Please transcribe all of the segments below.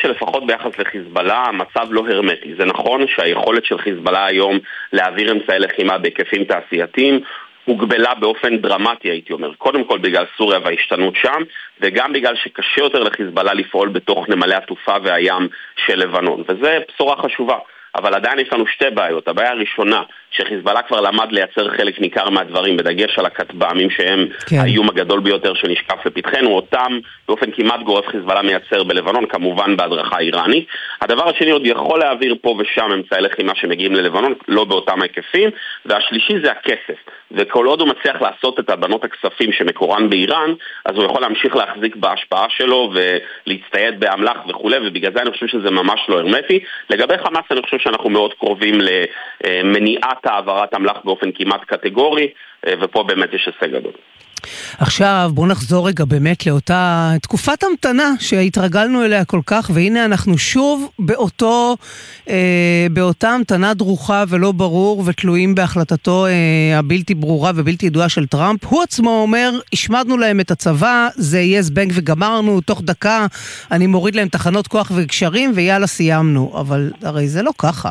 שלפחות ביחס לחיזבאללה המצב לא הרמטי. זה נכון שהיכולת של חיזבאללה היום להעביר אמצעי לחימה בהיקפים תעשייתיים הוגבלה באופן דרמטי, הייתי אומר. קודם כל בגלל סוריה וההשתנות שם, וגם בגלל שקשה יותר לחיזבאללה לפעול בתוך נמלי התעופה והים של לבנון. וזה בשורה חשובה. אבל עדיין יש לנו שתי בעיות. הבעיה הראשונה, שחיזבאללה כבר למד לייצר חלק ניכר מהדברים, בדגש על הכטב"מים שהם האיום הגדול ביותר שנשקף לפתחנו, אותם באופן כמעט גורף חיזבאללה מייצר בלבנון, כמובן בהדרכה איראנית. הדבר השני עוד יכול להעביר פה ושם אמצעי לחימה שמגיעים ללבנון, לא באותם ההיקפים, והשלישי זה הכסף. וכל עוד הוא מצליח לעשות את הבנות הכספים שמקורן באיראן, אז הוא יכול להמשיך להחזיק בהשפעה שלו ולהצטייד באמל"ח וכו', ובגלל זה אני חושב שזה ממש לא הרמטי. לגבי חמאס אני חושב שאנחנו מאוד קרובים למניעת העברת אמל"ח באופן כמעט קטגורי, ופה באמת יש הישג גדול. עכשיו בואו נחזור רגע באמת לאותה תקופת המתנה שהתרגלנו אליה כל כך, והנה אנחנו שוב באותה המתנה דרוכה ולא ברור ותלויים בהחלטתו הבלתי ברורה ובלתי ידועה של טראמפ. הוא עצמו אומר, השמדנו להם את הצבא, זה יהיה זבנג וגמרנו, תוך דקה אני מוריד להם תחנות כוח וקשרים ויאללה סיימנו, אבל הרי זה לא ככה.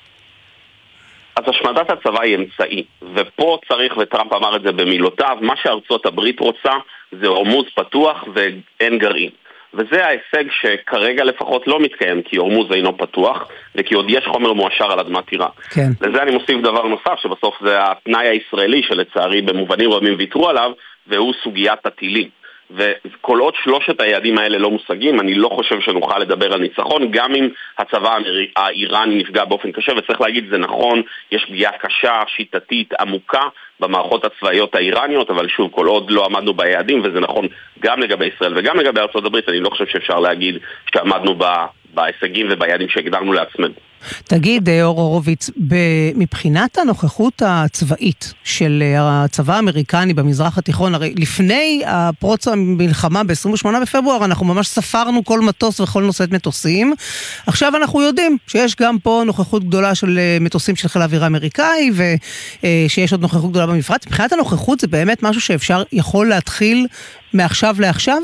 אז השמדת הצבא היא אמצעי, ופה צריך, וטראמפ אמר את זה במילותיו, מה שארצות הברית רוצה זה הורמוז פתוח ואין גרעין. וזה ההישג שכרגע לפחות לא מתקיים, כי הורמוז אינו פתוח, וכי עוד יש חומר מואשר על אדמת איראן. כן. לזה אני מוסיף דבר נוסף, שבסוף זה התנאי הישראלי, שלצערי במובנים רבים ויתרו עליו, והוא סוגיית הטילים. וכל עוד שלושת היעדים האלה לא מושגים, אני לא חושב שנוכל לדבר על ניצחון, גם אם הצבא האיראני נפגע באופן קשה, וצריך להגיד, זה נכון, יש פגיעה קשה, שיטתית, עמוקה, במערכות הצבאיות האיראניות, אבל שוב, כל עוד לא עמדנו ביעדים, וזה נכון גם לגבי ישראל וגם לגבי ארצות הברית, אני לא חושב שאפשר להגיד שעמדנו בהישגים וביעדים שהגדרנו לעצמנו. תגיד, אור הורוביץ, מבחינת הנוכחות הצבאית של הצבא האמריקני במזרח התיכון, הרי לפני הפרוץ המלחמה ב-28 בפברואר, אנחנו ממש ספרנו כל מטוס וכל נושאת מטוסים. עכשיו אנחנו יודעים שיש גם פה נוכחות גדולה של מטוסים של חיל האוויר האמריקאי, ושיש עוד נוכחות גדולה במפרץ. מבחינת הנוכחות זה באמת משהו שאפשר, יכול להתחיל מעכשיו לעכשיו?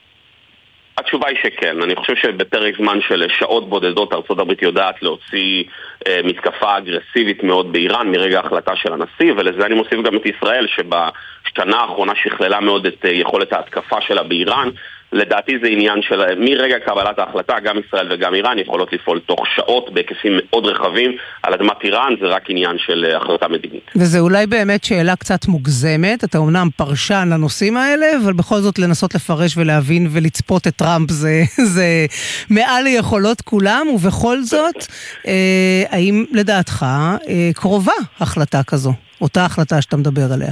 התשובה היא שכן. אני חושב שבפרק זמן של שעות בודדות ארצות הברית יודעת להוציא מתקפה אגרסיבית מאוד באיראן מרגע ההחלטה של הנשיא, ולזה אני מוסיף גם את ישראל שבשנה האחרונה שכללה מאוד את יכולת ההתקפה שלה באיראן. לדעתי זה עניין של מרגע קבלת ההחלטה, גם ישראל וגם איראן יכולות לפעול תוך שעות בהיקפים מאוד רחבים על אדמת איראן, זה רק עניין של החלטה מדינית. וזה אולי באמת שאלה קצת מוגזמת, אתה אומנם פרשן לנושאים האלה, אבל בכל זאת לנסות לפרש ולהבין ולצפות את טראמפ זה מעל ליכולות כולם, ובכל זאת, האם לדעתך קרובה החלטה כזו, אותה החלטה שאתה מדבר עליה?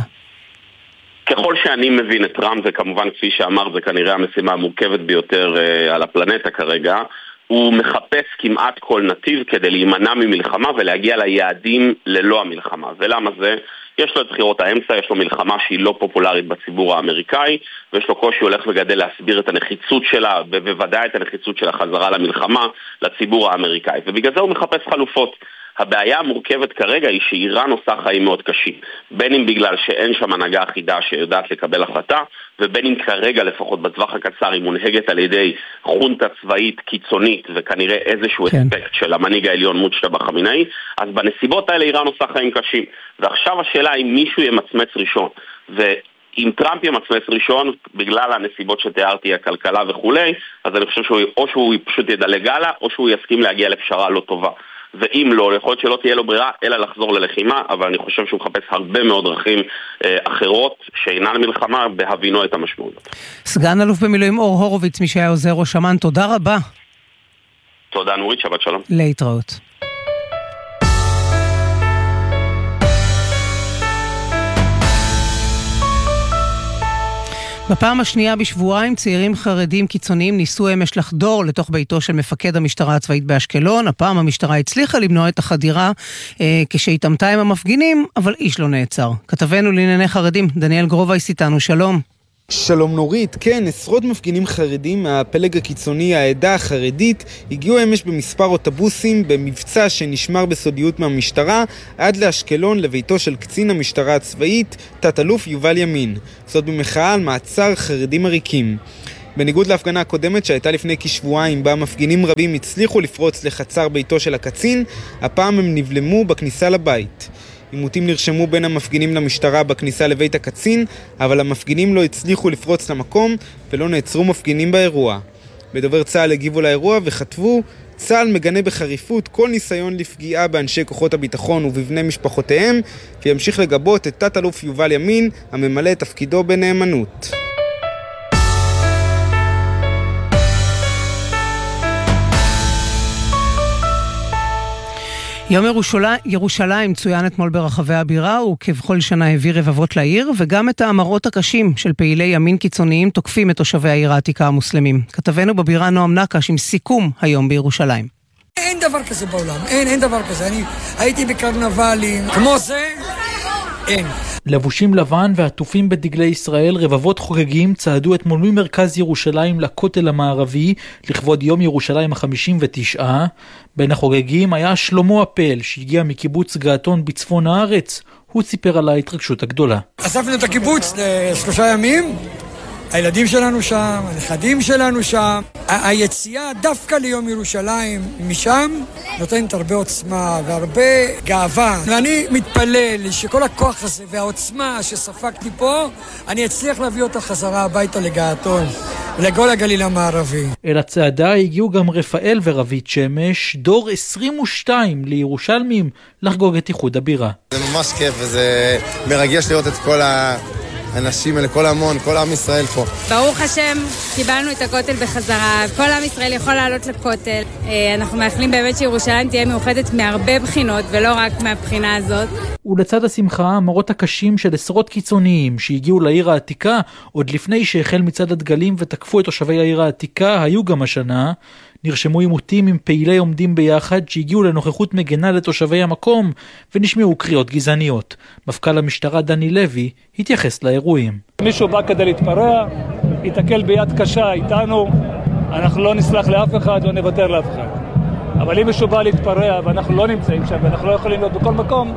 ככל שאני מבין את טראמפ, וכמובן כפי שאמר, זה כנראה המשימה המורכבת ביותר על הפלנטה כרגע, הוא מחפש כמעט כל נתיב כדי להימנע ממלחמה ולהגיע ליעדים ללא המלחמה. ולמה זה? יש לו את בחירות האמצע, יש לו מלחמה שהיא לא פופולרית בציבור האמריקאי, ויש לו קושי הולך וגדל להסביר את הנחיצות שלה, ובוודאי את הנחיצות של החזרה למלחמה לציבור האמריקאי. ובגלל זה הוא מחפש חלופות. הבעיה המורכבת כרגע היא שאיראן עושה חיים מאוד קשים, בין אם בגלל שאין שם הנהגה אחידה שיודעת לקבל החלטה, ובין אם כרגע לפחות בטווח הקצר היא מונהגת על ידי חונטה צבאית קיצונית וכנראה איזשהו אספקט של המנהיג העליון מוג'תבא חמינאי. אז בנסיבות האלה איראן עושה חיים קשים, ועכשיו השאלה אם מישהו ימצמץ ראשון, אם טראמפ ימצמץ ראשון בגלל הנסיבות שתיארתי, הכלכלה וכולי, אז אני חושב או שהוא פשוט ידלג הלאה או שהוא יסכים להגיע לפשרה לא טובה. ואם לא, יכול להיות שלא תהיה לו ברירה אלא לחזור ללחימה, אבל אני חושב שהוא מחפש הרבה מאוד דרכים אחרות שאינן מלחמה בהבינו את המשמעות. סגן אלוף במילואים אור הורוביץ, מי שהיה עוזר ראש אמ"ן, תודה רבה. תודה נורית, שבת שלום. להתראות. בפעם השנייה בשבועיים צעירים חרדים קיצוניים ניסו אמש לחדור לתוך ביתו של מפקד המשטרה הצבאית באשקלון. הפעם המשטרה הצליחה למנוע את החדירה כשהתעמתה עם המפגינים, אבל איש לא נעצר. כתבנו לענייני חרדים, דניאל גרובייס איתנו, שלום. שלום נורית, כן, עשרות מפגינים חרדים מהפלג הקיצוני העדה החרדית הגיעו אמש במספר אוטובוסים במבצע שנשמר בסודיות מהמשטרה עד לאשקלון לביתו של קצין המשטרה הצבאית, תת אלוף יובל ימין. זאת במחאה על מעצר חרדים עריקים. בניגוד להפגנה הקודמת שהייתה לפני כשבועיים, בה מפגינים רבים הצליחו לפרוץ לחצר ביתו של הקצין, הפעם הם נבלמו בכניסה לבית. עימותים נרשמו בין המפגינים למשטרה בכניסה לבית הקצין, אבל המפגינים לא הצליחו לפרוץ למקום ולא נעצרו מפגינים באירוע. בדובר צה"ל הגיבו לאירוע וכתבו: צה"ל מגנה בחריפות כל ניסיון לפגיעה באנשי כוחות הביטחון ובבני משפחותיהם, וימשיך לגבות את תת-אלוף יובל ימין הממלא את תפקידו בנאמנות. יום ירושלים צוין אתמול ברחבי הבירה, וכבכל שנה הביא רבבות לעיר, וגם את המראות הקשים של פעילי ימין קיצוניים תוקפים את תושבי העיר העתיקה המוסלמים. כתבנו בבירה נועם נקש עם סיכום היום בירושלים. אין דבר כזה בעולם, אין דבר כזה. אני הייתי בקרנבלים, כמו זה, אין. לבושים לבן ועטופים בדגלי ישראל, רבבות חוגגים צעדו אתמול ממרכז ירושלים לכותל המערבי לכבוד יום ירושלים ה-59. בין החוגגים היה שלמה הפל שהגיע מקיבוץ געתון בצפון הארץ. הוא סיפר על ההתרגשות הגדולה. אספנו את הקיבוץ ל3 ימים, הילדים שלנו שם, הנכדים שלנו שם. היציאה דווקא ליום ירושלים משם נותנת הרבה עוצמה והרבה גאווה. ואני מתפלל שכל הכוח הזה והעוצמה שספקתי פה, אני אצליח להביא אותה חזרה הביתה לגעתון, לכל הגליל המערבי. אל הצעדה הגיעו גם רפאל ורבית שמש, דור 22 לירושלמים לחגוג את איחוד הבירה. זה ממש כיף וזה מרגש לראות את כל אנשים האלה, כל המון, כל עם ישראל פה. ברוך השם, קיבלנו את הכותל בחזרה, כל עם ישראל יכול לעלות לכותל. אנחנו מאחלים באמת שירושלים תהיה מאוחדת מהרבה בחינות, ולא רק מהבחינה הזאת. ולצד השמחה, המראות הקשים של עשרות קיצוניים שהגיעו לעיר העתיקה, עוד לפני שהחל מצד הדגלים ותקפו את תושבי העיר העתיקה, היו גם השנה. נרשמו עימותים עם פעילי עומדים ביחד שהגיעו לנוכחות מגנה לתושבי המקום ונשמעו קריאות גזעניות. מפכ"ל המשטרה דני לוי התייחס לאירועים. מישהו בא כדי להתפרע, יתקל ביד קשה איתנו, אנחנו לא נסלח לאף אחד, לא נוותר לאף אחד. אבל אם מישהו בא להתפרע ואנחנו לא נמצאים שם ואנחנו לא יכולים להיות בכל מקום,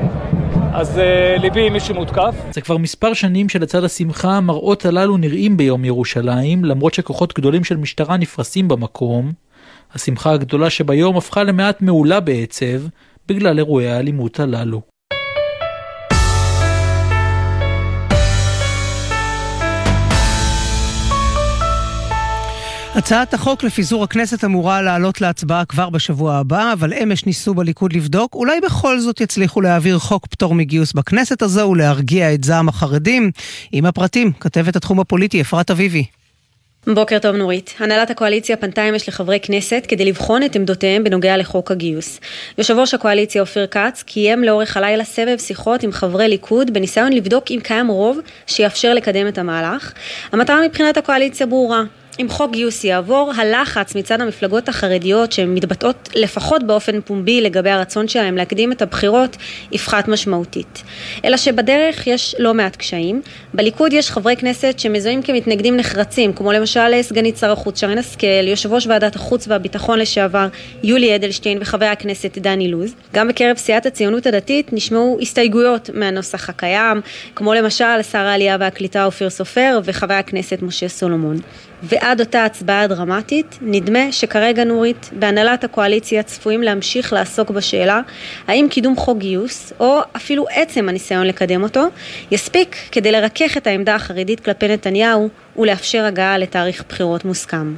אז ליבי עם מי שמותקף. זה כבר מספר שנים שלצד השמחה המראות הללו נראים ביום ירושלים, למרות שכוחות גדולים של משטרה נפרסים במקום. השמחה הגדולה שביום הפכה למעט מעולה בעצב, בגלל אירועי האלימות הללו. הצעת החוק לפיזור הכנסת אמורה לעלות להצבעה כבר בשבוע הבא, אבל אמש ניסו בליכוד לבדוק, אולי בכל זאת יצליחו להעביר חוק פטור מגיוס בכנסת הזו ולהרגיע את זעם החרדים. עם הפרטים, כתבת התחום הפוליטי אפרת אביבי. בוקר טוב נורית. הנהלת הקואליציה פנתה אמש לחברי כנסת כדי לבחון את עמדותיהם בנוגע לחוק הגיוס. יושב ראש הקואליציה אופיר כץ קיים לאורך הלילה סבב שיחות עם חברי ליכוד בניסיון לבדוק אם קיים רוב שיאפשר לקדם את המהלך. המטרה מבחינת הקואליציה ברורה. אם חוק גיוס יעבור, הלחץ מצד המפלגות החרדיות שמתבטאות לפחות באופן פומבי לגבי הרצון שלהם להקדים את הבחירות יפחת משמעותית. אלא שבדרך יש לא מעט קשיים. בליכוד יש חברי כנסת שמזוהים כמתנגדים נחרצים, כמו למשל סגנית שר החוץ שרן השכל, יושב ראש ועדת החוץ והביטחון לשעבר יולי אדלשטיין וחבר הכנסת דני לוז. גם בקרב סיעת הציונות הדתית נשמעו הסתייגויות מהנוסח הקיים, כמו למשל שר העלייה והקליטה אופיר סופר וחבר הכנסת משה סולומון. ועד אותה הצבעה דרמטית, נדמה שכרגע נורית, בהנהלת הקואליציה צפויים להמשיך לעסוק בשאלה, האם קידום חוק גיוס, או אפילו עצם הניסיון לקדם אותו, יספיק כדי לרכך את העמדה החרדית כלפי נתניהו, ולאפשר הגעה לתאריך בחירות מוסכם.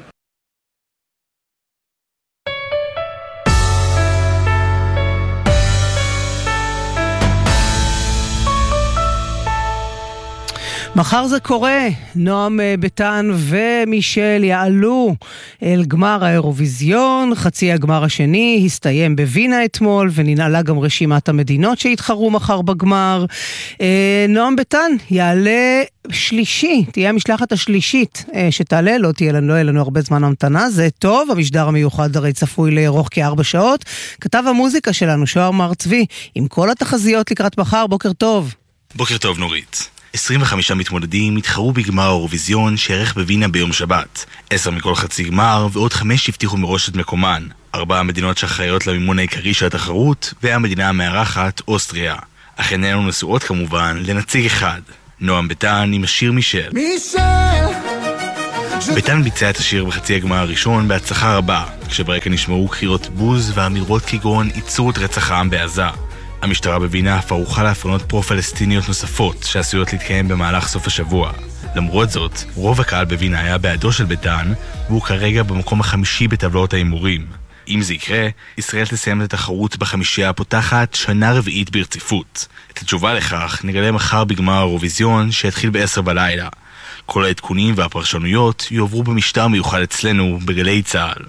מחר זה קורה, נועם ביטן ומישל יעלו אל גמר האירוויזיון, חצי הגמר השני הסתיים בווינה אתמול, וננעלה גם רשימת המדינות שהתחרו מחר בגמר. נועם ביטן יעלה שלישי, תהיה המשלחת השלישית שתעלה, לא יהיה לנו הרבה זמן המתנה, זה טוב, המשדר המיוחד הרי צפוי לארוך כ4 שעות. כתב המוזיקה שלנו, שוער מר צבי, עם כל התחזיות לקראת מחר, בוקר טוב. בוקר טוב נורית. 25 מתמודדים התחרו בגמר האירוויזיון שערך בווינה ביום שבת. 10 מכל חצי גמר ועוד 5 הבטיחו מראש את מקומן. 4 המדינות שאחראיות למימון העיקרי של התחרות, והמדינה המארחת, אוסטריה. אך איננו נשואות כמובן לנציג אחד. נועם ביטן עם השיר מישל. מישל, ביתן ביצע את השיר בחצי הגמר הראשון בהצלחה רבה, כשברקע נשמעו קריאות בוז ואמירות כגון ייצרו את רצח העם בעזה. המשטרה בווינה אף ערוכה להפגנות פרו-פלסטיניות נוספות שעשויות להתקיים במהלך סוף השבוע. למרות זאת, רוב הקהל בווינה היה בעדו של ביתן, והוא כרגע במקום החמישי בטבלאות ההימורים. אם זה יקרה, ישראל תסיים את התחרות בחמישייה הפותחת שנה רביעית ברציפות. את התשובה לכך נגלה מחר בגמר האירוויזיון שיתחיל ב-10 בלילה. כל העדכונים והפרשנויות יועברו במשדר מיוחד אצלנו בגלי צה"ל.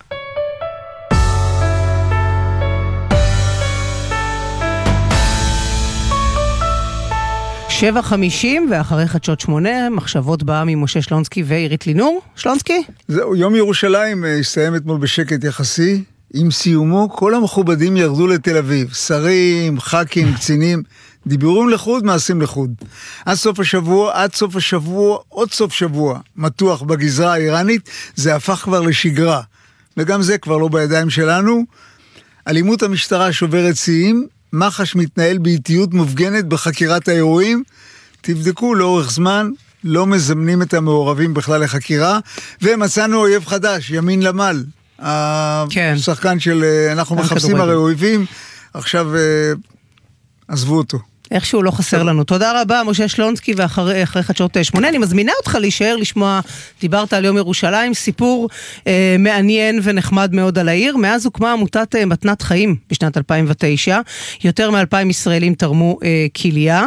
שבע 50 ואחרי חדשות 8, מחשבות באה ממשה שלונסקי ועירית לינור. שלונסקי? זהו, יום ירושלים הסתיים אתמול בשקט יחסי. עם סיומו, כל המכובדים ירדו לתל אביב. שרים, ח"כים, קצינים, דיבורים לחוד, מעשים לחוד. עד סוף השבוע, עוד סוף שבוע, מתוח בגזרה האיראנית, זה הפך כבר לשגרה. וגם זה כבר לא בידיים שלנו. אלימות המשטרה שוברת שיאים, מח"ש מתנהל באיטיות מופגנת בחקירת האירועים, תבדקו לאורך זמן, לא מזמנים את המעורבים בכלל לחקירה, ומצאנו אויב חדש, ימין למל, השחקן של אנחנו מחפשים הרי אויבים, עכשיו עזבו אותו. איכשהו לא חסר לנו. תודה רבה, משה שלונסקי, ואחרי חדשות 8. אני מזמינה אותך להישאר לשמוע, דיברת על יום ירושלים, סיפור מעניין ונחמד מאוד על העיר. מאז הוקמה עמותת מתנת חיים בשנת 2009. יותר מ-2,000 ישראלים תרמו כליה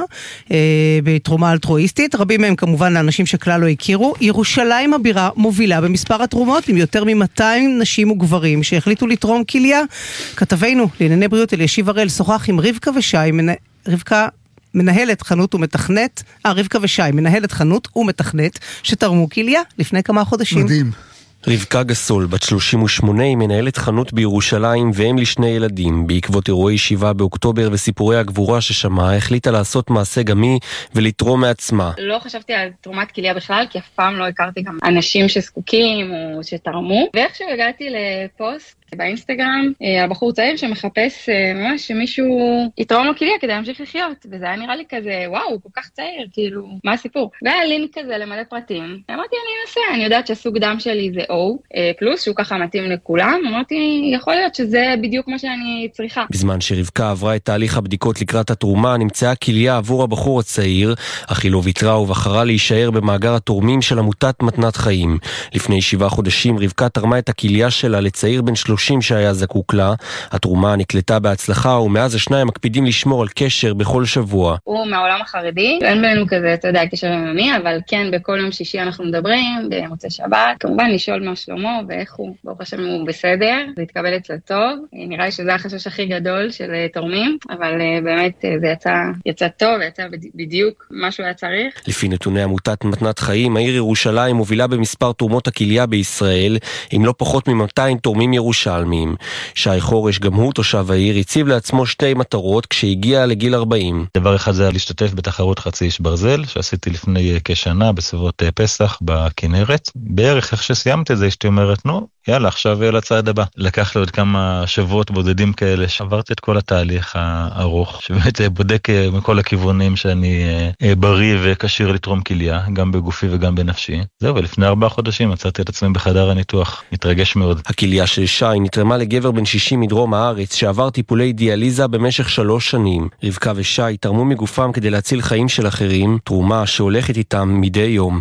בתרומה אלטרואיסטית. רבים מהם כמובן לאנשים שכלל לא הכירו. ירושלים הבירה מובילה במספר התרומות עם יותר מ-200 נשים וגברים שהחליטו לתרום כליה. כתבנו לענייני בריאות אלישיב הראל שוחח עם רבקה ושי, רבקה מנהלת חנות ומתכנת, רבקה ושי מנהלת חנות ומתכנת שתרמו כליה לפני כמה חודשים. מדהים. רבקה גסול, בת 38, היא מנהלת חנות בירושלים ואם לשני ילדים. בעקבות אירועי 7 באוקטובר וסיפורי הגבורה ששמעה, החליטה לעשות מעשה גם היא ולתרום מעצמה. לא חשבתי על תרומת כליה בכלל, כי אף פעם לא הכרתי גם אנשים שזקוקים או שתרמו. ואיכשהו הגעתי לפוסט באינסטגרם, הבחור צעיר שמחפש ממש שמישהו יתרום לו כליה כדי להמשיך לחיות, וזה היה נראה לי כזה, וואו, הוא כל כך צעיר, כאילו, מה הסיפור? והיה לינק כזה למלא פרטים, אמרתי, אני אנסה, אני יודעת שהסוג דם שלי זה O, פלוס, שהוא ככה מתאים לכולם, אמרתי, יכול להיות שזה בדיוק מה שאני צריכה. בזמן שרבקה עברה את תהליך הבדיקות לקראת התרומה, נמצאה כליה עבור הבחור הצעיר, אך היא לא ויתרה ובחרה להישאר במאגר התורמים של עמותת מתנת חיים. לפני 7 חודשים רבקה תרמה את הכליה שלה לצעיר בן 30 שהיה זקוק לה. התרומה נקלטה בהצלחה ומאז השניים מקפידים לשמור על קשר בכל שבוע. הוא מהעולם החרדי, אין בינינו כזה, אתה יודע, קשר יומי, אבל כן, בכל יום שישי אנחנו מדברים, במוצאי שבת, כמובן לשאול מה שלמה ואיך הוא, ברוך השם הוא בסדר, זה התקבל אצלה טוב, נראה לי שזה החשש הכי גדול של תורמים, אבל באמת זה יצא טוב, יצא בדיוק מה שהוא היה צריך. לפי נתוני עמותת מתנת חיים, העיר ירושלים מובילה במספר תרומות הכליה בישראל, עם לא פחות מ-200 תורמים ירושלמים. שי חורש, גם הוא תושב העיר, הציב לעצמו 2 מטרות כשהגיע לגיל 40. דבר אחד זה להשתתף בתחרות חצי איש ברזל, שעשיתי לפני כשנה בסביבות פסח בכנרת. בערך איך שסיימתי את זה, אשתי אומרת, נו, יאללה, עכשיו לצעד הבא. לקח לי עוד כמה שבועות בודדים כאלה, שעברתי את כל התהליך הארוך, שבאמת בודק מכל הכיוונים שאני בריא וקשיר לתרום כליה, גם בגופי וגם בנפשי. זהו, ולפני 4 חודשים מצאתי את עצמי בחדר הניתוח. מתרגש מאוד. הכליה של שי נתרמה לגבר בן 60 מדרום הארץ, שעבר טיפולי דיאליזה במשך 3 שנים. רבקה ושי תרמו מגופם כדי להציל חיים של אחרים, תרומה שהולכת איתם מדי יום.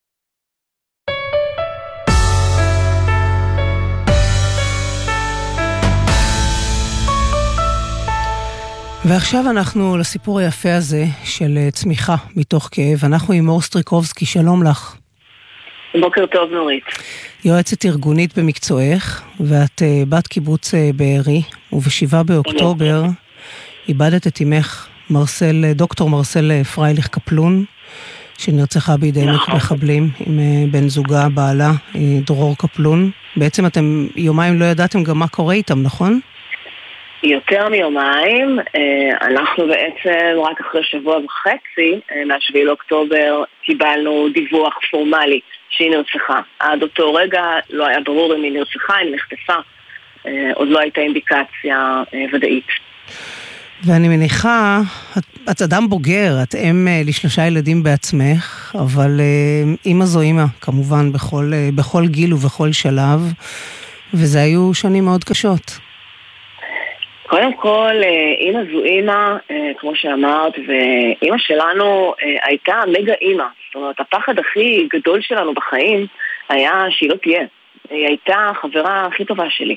ועכשיו אנחנו לסיפור היפה הזה של צמיחה מתוך כאב. אנחנו עם אור סטריקובסקי, שלום לך. בוקר טוב נורית. יועצת ארגונית במקצועך, ואת בת קיבוץ בארי, וב7 באוקטובר איבדת את אמך דוקטור מרסל פרייליך קפלון, שנרצחה בידי מחבלים עם בן זוגה, בעלה, דרור קפלון. בעצם אתם יומיים לא ידעתם גם מה קורה איתם, נכון? יותר מיומיים, אנחנו בעצם רק אחרי 1.5 שבוע, מה7 לאוקטובר, קיבלנו דיווח פורמלי שהיא נרצחה. עד אותו רגע לא היה ברור אם היא נרצחה, אם נחטפה, עוד לא הייתה אינדיקציה ודאית. ואני מניחה, את אדם בוגר, את אם ל3 ילדים בעצמך, אבל אמא זו אמא, כמובן, בכל גיל ובכל שלב, וזה היו שנים מאוד קשות. קודם כל, אמא זו אמא, כמו שאמרת, ואמא שלנו הייתה מגה אמא. זאת אומרת, הפחד הכי גדול שלנו בחיים היה שהיא לא תהיה. היא הייתה החברה הכי טובה שלי.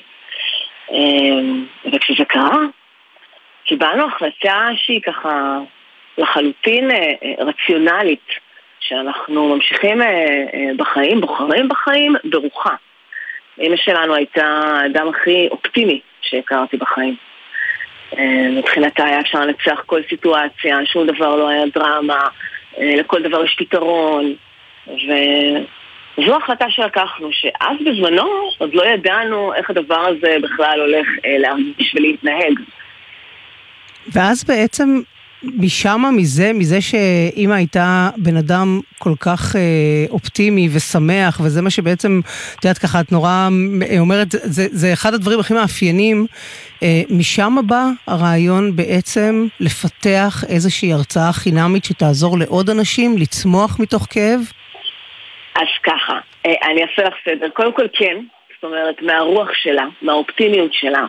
וכשזה קרה, קיבלנו החלטה שהיא ככה לחלוטין רציונלית, שאנחנו ממשיכים בחיים, בוחרים בחיים ברוחה. אמא שלנו הייתה האדם הכי אופטימי שהכרתי בחיים. מבחינתה היה אפשר לנצח כל סיטואציה, שום דבר לא היה דרמה, לכל דבר יש פתרון, וזו החלטה שלקחנו, שאז בזמנו עוד לא ידענו איך הדבר הזה בכלל הולך להרגיש ולהתנהג. ואז בעצם משם, מזה שאמא הייתה בן אדם כל כך אופטימי ושמח, וזה מה שבעצם, את יודעת ככה, את נורא אומרת, זה אחד הדברים הכי מאפיינים, משם בא הרעיון בעצם לפתח איזושהי הרצאה חינמית שתעזור לעוד אנשים לצמוח מתוך כאב? אז ככה, אני אעשה לך סדר. קודם כל כן, זאת אומרת, מהרוח שלה, מהאופטימיות שלה.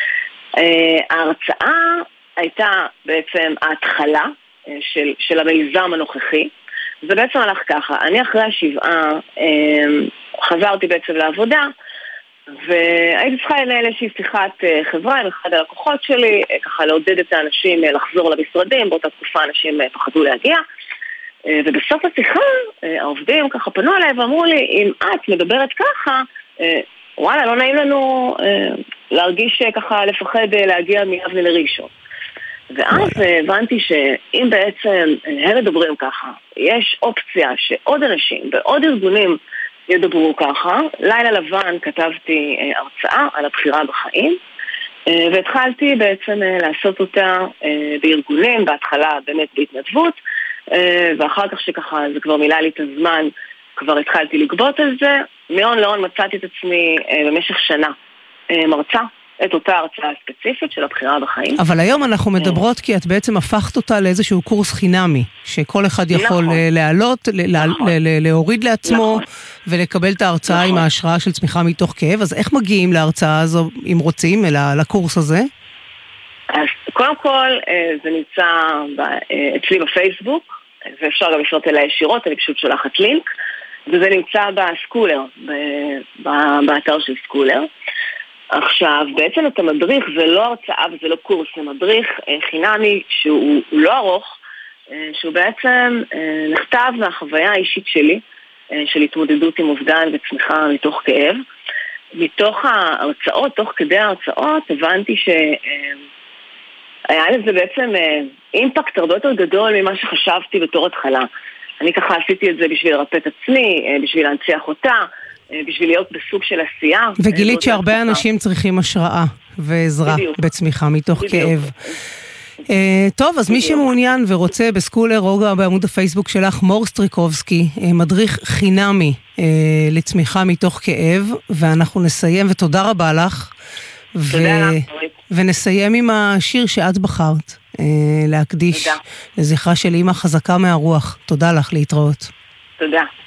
ההרצאה הייתה בעצם ההתחלה של המיזם הנוכחי. זה בעצם הלך ככה. אני אחרי 7 חזרתי בעצם לעבודה, והייתי צריכה לנהל איזושהי שיחת חברה עם אחד הלקוחות שלי, ככה לעודד את האנשים לחזור למשרדים. באותה תקופה אנשים פחדו להגיע, ובסוף השיחה העובדים ככה פנו עליי ואמרו לי, אם את מדברת ככה, וואלה, לא נעים לנו להרגיש ככה לפחד להגיע מאבני לראשון. ואז הבנתי שאם בעצם הם מדברים ככה, יש אופציה שעוד אנשים ועוד ארגונים ידברו ככה. לילה לבן כתבתי הרצאה על הבחירה בחיים, והתחלתי בעצם לעשות אותה בארגונים, בהתחלה באמת בהתנדבות, ואחר כך שככה זה כבר מילא לי את הזמן, כבר התחלתי לגבות על זה. מהון להון מצאתי את עצמי במשך שנה מרצה את אותה הרצאה הספציפית של הבחירה בחיים. אבל היום אנחנו מדברות כי את בעצם הפכת אותה לאיזשהו קורס חינמי, שכל אחד יכול להעלות, להוריד לעצמו ולקבל את ההרצאה עם ההשראה של צמיחה מתוך כאב. אז איך מגיעים להרצאה הזו, אם רוצים, לקורס הזה? אז קודם כל זה נמצא אצלי בפייסבוק, ואפשר גם לפנות אליי ישירות, אני פשוט שולחת לינק, וזה נמצא בסקולר, באתר של סקולר. עכשיו, בעצם את המדריך זה לא הרצאה וזה לא קורס, זה מדריך חינמי שהוא לא ארוך, שהוא בעצם נכתב מהחוויה האישית שלי, של התמודדות עם אובדן וצמיחה מתוך כאב. מתוך ההרצאות, תוך כדי ההרצאות, הבנתי היה לזה בעצם אימפקט הרבה יותר גדול ממה שחשבתי בתור התחלה. אני ככה עשיתי את זה בשביל לרפא את עצמי, בשביל להנציח אותה, בשביל להיות בסוג של עשייה. וגילית שהרבה אנשים צריכים השראה ועזרה בצמיחה מתוך כאב. טוב, אז מי שמעוניין ורוצה בסקולר, רוגע בעמוד הפייסבוק שלך, מור סטריקובסקי, מדריך חינמי לצמיחה מתוך כאב, ואנחנו נסיים, ותודה רבה לך. ונסיים עם השיר שאת בחרת להקדיש לזכרה של אמא חזקה מהרוח. תודה לך, להתראות. תודה.